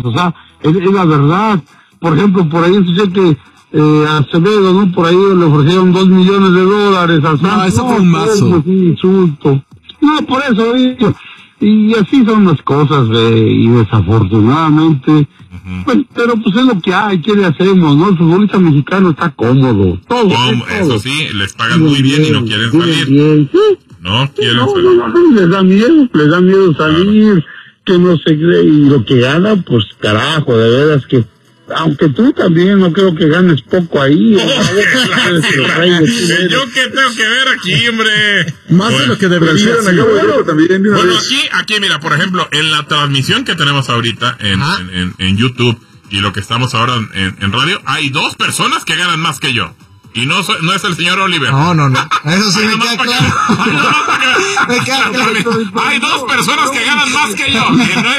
o sea, es la verdad. Por ejemplo, por ahí escuché que a Acevedo, ¿no? Por ahí le ofrecieron $2 millones al Santos. No, eso fue un mazo. Es un insulto. No, por eso digo. Y así son las cosas, y desafortunadamente, pues, pero pues es lo que hay, ¿qué le hacemos, no? El futbolista mexicano está cómodo, todo. Eso sí, les pagan muy bien y no quieren salir. Bien, ¿sí? No quieren salir. No, les da miedo salir, que no se cree, y lo que gana, pues carajo, de veras que, aunque tú también no creo que ganes poco ahí. ¿Yo qué tengo que ver aquí, hombre? Más de lo que debería ser. Bueno, aquí, mira, por ejemplo, en la transmisión que tenemos ahorita en YouTube y lo que estamos ahora en radio, hay 2 personas que ganan más que yo. Y no es el señor Oliver. No. Eso sí me queda claro. Hay 2 personas que ganan más que yo.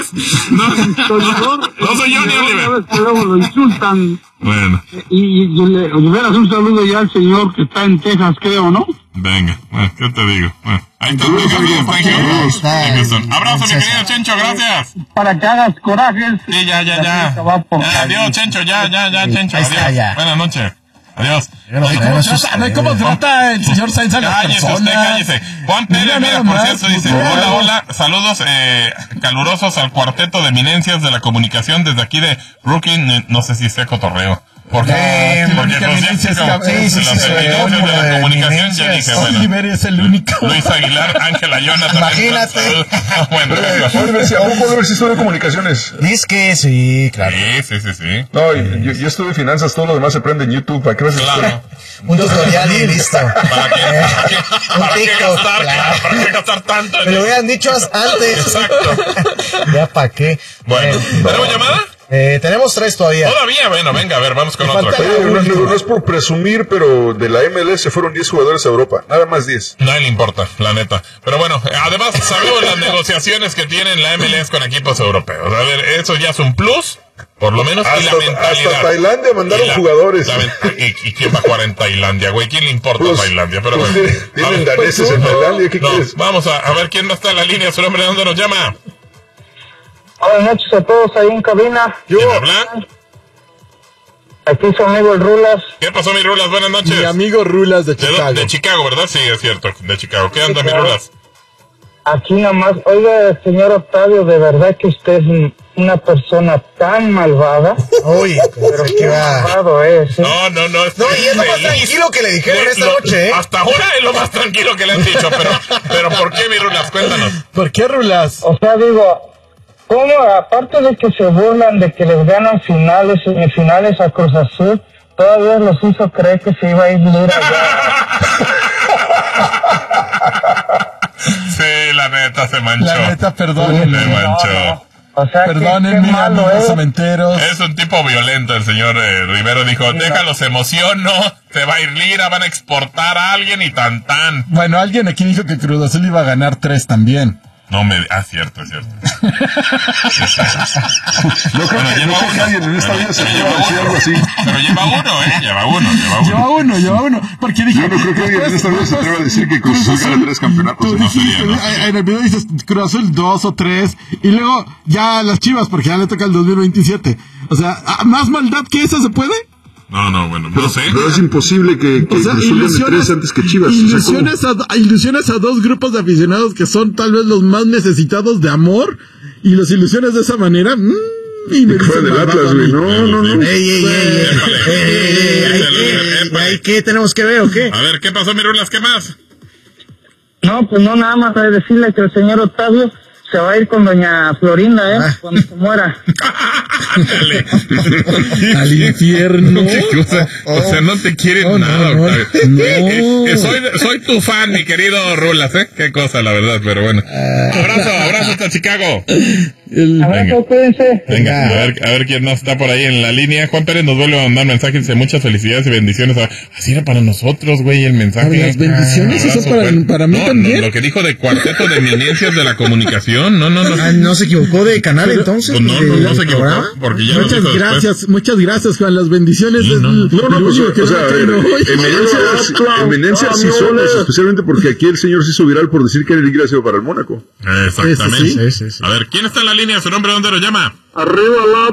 No soy yo ni Oliver. Que luego lo insultan. Bueno. Y le hubieras un saludo ya al señor que está en Texas, creo, ¿no? Venga, bueno, ¿qué te digo? Bueno, ahí está. Abrazo, mi querido Chencho, gracias. Para que hagas corajes. Sí, ya. Adiós, Chencho, ya, Chencho. Adiós. Buenas noches. Adiós. ¿Cómo trata el señor Sainz a las personas? Cállese. Juan Pérez, mira, por cierto, dice, hola, saludos calurosos al cuarteto de eminencias de la comunicación desde aquí de Brooklyn, no sé si sea cotorreo. ¿Por qué? Porque los eminencias de la comunicación, ya dije, bueno. Oliver es el único. Luis Aguilar, Ángela Jonathan. Imagínate. Bueno, ¿Aún puedo ver si estudié comunicaciones? Dice que sí, claro. Sí. No, yo estudié finanzas, todo lo demás se aprende en YouTube. ¿Para qué vas a Claro. Un tutorial y listo. ¿Para qué gastar tanto? Me lo hubieran dicho antes. Exacto. Ya, ¿para qué? Bueno, ¿tenemos llamada? Tenemos 3 todavía. Todavía, bueno, venga, a ver, vamos con otra. No es por presumir, pero de la MLS se fueron 10 jugadores a Europa. Nada más 10. Nadie le importa, la neta. Pero bueno, además, sabemos las negociaciones que tienen la MLS con equipos europeos. A ver, eso ya es un plus, por lo menos, y la mentalidad. Hasta Tailandia mandaron jugadores. ¿Y quién va a jugar en Tailandia, güey? ¿Quién le importa Tailandia? Pero bueno. Tienen daneses en Tailandia, ¿qué quieres? Vamos a ver quién no está en la línea, su nombre, ¿de dónde nos llama? Buenas noches a todos ahí en cabina. ¿Quién habla? Aquí su amigo el Rulas. ¿Qué pasó, mi Rulas? Buenas noches. Mi amigo Rulas de Chicago. De Chicago, ¿verdad? Sí, es cierto, de Chicago. ¿Qué anda, mi Rulas? Aquí nomás, oiga, señor Octavio, de verdad que usted es una persona tan malvada. Uy, pero qué malvado es. No. No, y es lo más tranquilo que le dijeron esta noche, Hasta ahora es lo más tranquilo que le han dicho, pero ¿por qué, mi Rulas? Cuéntanos. ¿Por qué, Rulas? O sea, digo, ¿cómo, aparte de que se burlan de que les ganan finales, semifinales a Cruz Azul, todavía los hizo creer que se iba a ir allá? Sí, la neta se manchó. La neta, perdónenme. Se manchó. O sea, perdónenme, amigos cementeros. Es un tipo violento el señor Rivero. Dijo, déjalos, se emociono, se va a ir Lira, van a exportar a alguien y tan. Bueno, alguien aquí dijo que Cruz Azul iba a ganar 3 también. Cierto. No creo que alguien en esta vida se atreva a decir algo así. Pero lleva uno. Porque dije, yo no creo que alguien en esta vida se atreva a decir que Cruz Azul gana 3 campeonatos. Tú dijiste, en el video dices Cruz Azul 2 o 3, y luego ya las Chivas, porque ya le toca el 2027. O sea, ¿más maldad que esa se puede? No, bueno, no sé. Pero es imposible que Cruz Azul gane 3 antes que Chivas. Ilusiones a 2 grupos de aficionados que son tal vez los más necesitados de amor, y los ilusiones de esa manera. Y me fuera del Atlas, güey. No. ¿Qué tenemos que ver o qué? A ver, ¿qué pasó, mi Rulas? ¿Qué más? No, pues no, nada más a decirle que el señor Octavio se va a ir con doña Florinda, cuando se muera. Al infierno. ¿Qué cosa? O sea, no te quieren nada, Octavio. Soy tu fan, mi querido Rulas, Qué cosa, la verdad, pero bueno. Abrazo hasta Chicago. Abrazo, cuídense. Venga, a ver quién no está por ahí en la línea. Juan Pérez nos vuelve a mandar mensaje, dice muchas felicidades y bendiciones. Así era para nosotros, güey, el mensaje. Las bendiciones, eso para mí también. Lo que dijo de cuarteto de eminencias de la comunicación, no. ¿No se equivocó de canal entonces? Pues no se equivocó, porque ya muchas gracias, Juan, las bendiciones. Eminencias sí son, especialmente porque aquí el señor se hizo viral por decir que era el gracias para el Mónaco. Exactamente. Sí. A ver, ¿quién está en la línea? ¿Su nombre? ¿Dónde lo llama? Arriba la